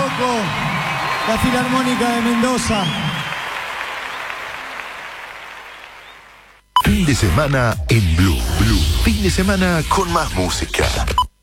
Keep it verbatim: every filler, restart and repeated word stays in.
loco, la Filarmónica de Mendoza. Fin de semana en Blue. Blue. Fin de semana con más música.